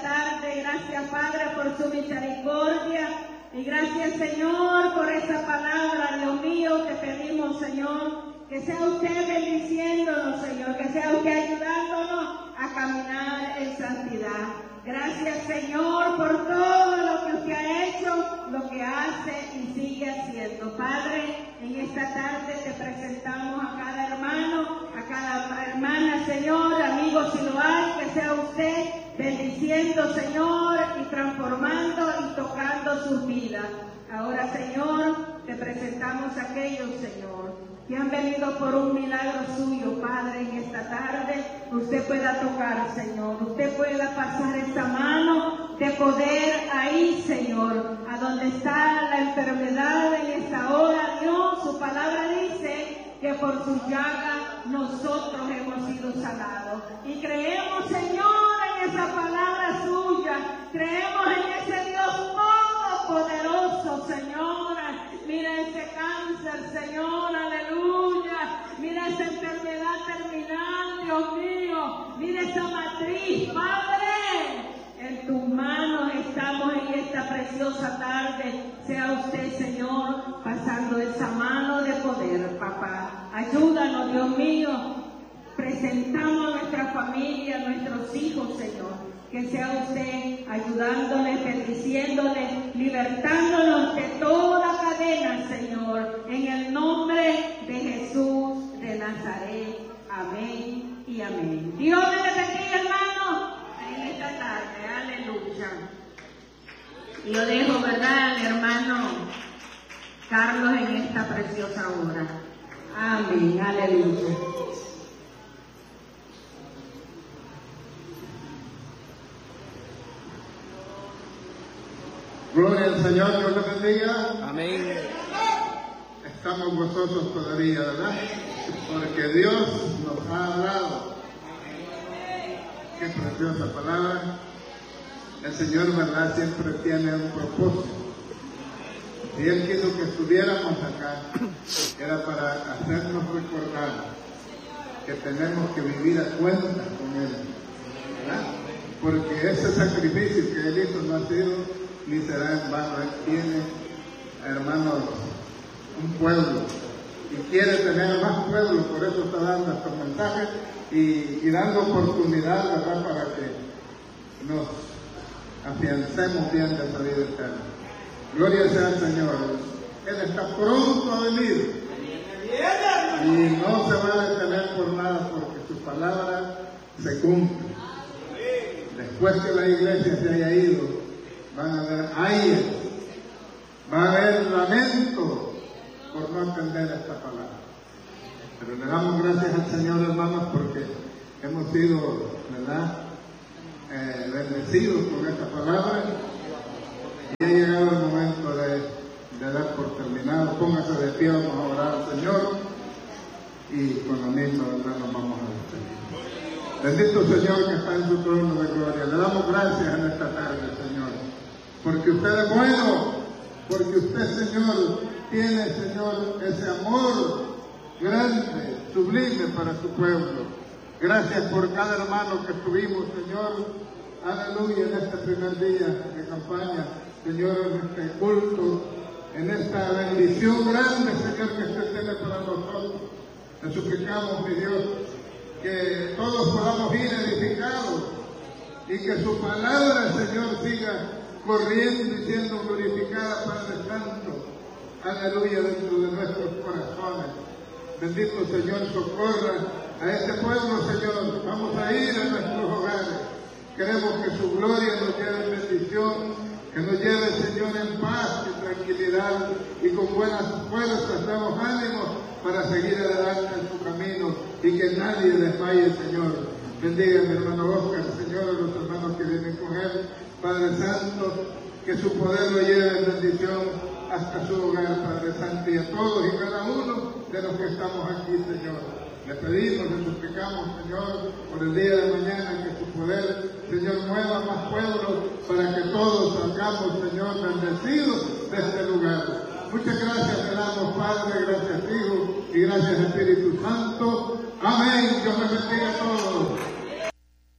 tarde. Gracias, Padre, por su misericordia. Y gracias, Señor, por esa palabra, Dios mío, que pedimos, Señor, que sea usted bendiciéndonos, Señor, que sea usted ayudándonos a caminar en santidad. Gracias, Señor, por todo lo que usted ha hecho, lo que hace y sigue haciendo. Padre, en esta tarde te presentamos a cada hermano, a cada hermana, Señor, amigos si lo hay, que sea usted bendiciendo, Señor, y transformando y tocando sus vidas. Ahora, Señor, te presentamos a aquellos, Señor, que han venido por un milagro suyo, Padre, en esta tarde. Usted pueda tocar, Señor, usted pueda pasar esa mano de poder ahí, Señor, a donde está la enfermedad en esta hora. Dios, su palabra dice que por su llaga nosotros hemos sido sanados. Y creemos, Señor, en esa palabra suya, creemos en ese Dios todopoderoso, Señor. Mira ese cáncer, Señor, aleluya. Mira esa enfermedad terminal, Dios mío. Mira esa matriz, Padre. En tus manos estamos en esta preciosa tarde. Sea usted, Señor, pasando esa mano de poder, papá. Ayúdanos, Dios mío. Presentamos a nuestra familia, a nuestros hijos, Señor. Que sea usted ayudándoles, bendiciéndoles, libertándonos de toda cadena, Señor. En el nombre de Jesús de Nazaret. Amén y amén. Dios me bendiga, hermano, en esta tarde. Aleluya. Y yo dejo, ¿verdad?, al hermano Carlos en esta preciosa hora. Amén. Aleluya. Gloria al Señor, Dios le bendiga. Amén. Estamos gozosos todavía, ¿verdad? Porque Dios nos ha hablado. Qué preciosa palabra. El Señor, ¿verdad?, siempre tiene un propósito. Y Él quiso que estuviéramos acá, era para hacernos recordar que tenemos que vivir a cuenta con Él, ¿verdad? Porque ese sacrificio que Él hizo no ha sido ni será en vano. Él tiene, hermanos, un pueblo y quiere tener más pueblo, por eso está dando estos mensajes y dando oportunidad, ¿verdad?, para que nos afiancemos bien de esa vida eterna. Gloria sea al Señor. Él está pronto a venir y no se va a detener por nada, porque su palabra se cumple. Después que la iglesia se haya ido, van a haber ayes, va a haber lamento por no entender esta palabra. Pero le damos gracias al Señor, hermanos, porque hemos sido, ¿verdad?, bendecidos con esta palabra y ha llegado el momento de dar por terminado. Póngase de pie, vamos a orar al Señor y con la misma, ¿verdad?, nos vamos a despedir. Bendito Señor que está en su trono de gloria. Le damos gracias en esta tarde, Señor, porque usted es bueno, porque usted, Señor, tiene, Señor, ese amor grande, sublime para su pueblo. Gracias por cada hermano que tuvimos, Señor, aleluya, en este primer día de campaña, Señor, en este culto, en esta bendición grande, Señor, que usted tiene para nosotros. Le suplicamos, mi Dios, que todos podamos ir edificados y que su palabra, Señor, siga corriendo y siendo glorificada, Padre Santo, aleluya, dentro de nuestros corazones. Bendito Señor, socorra a este pueblo, Señor. Vamos a ir a nuestros hogares. Queremos que su gloria nos lleve en bendición, que nos lleve, Señor, en paz y tranquilidad y con buenas fuerzas, nuevos ánimos para seguir adelante en su camino y que nadie desmaye, Señor. Bendiga a mi hermano Oscar, Señor, a los hermanos que vienen con él. Padre Santo, que su poder lo lleve en bendición hasta su hogar, Padre Santo, y a todos y cada uno de los que estamos aquí, Señor. Le pedimos, le suplicamos, Señor, por el día de mañana, que su poder, Señor, mueva más pueblos para que todos salgamos, Señor, bendecidos de este lugar. Muchas gracias te damos, Padre, gracias Hijo y gracias Espíritu Santo. Amén. Dios me bendiga a todos.